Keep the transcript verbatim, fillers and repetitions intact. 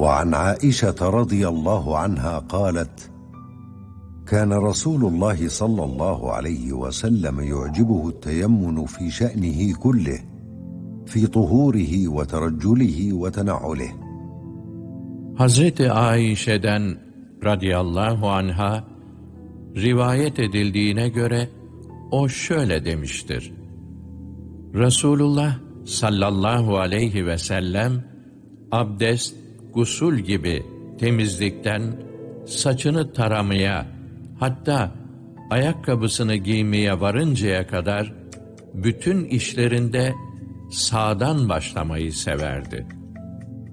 وعن عائشة رضي الله عنها قالت: كان رسول الله صلى الله عليه وسلم يعجبه التيمن في شأنه كله، في طهوره وترجله وتنعله. Hazreti Aişe'den radıyallahu anha rivayet edildiğine göre o şöyle demiştir: Resulullah sallallahu aleyhi ve sellem abdest, gusül gibi temizlikten saçını taramaya, hatta ayakkabısını giymeye varıncaya kadar bütün işlerinde sağdan başlamayı severdi.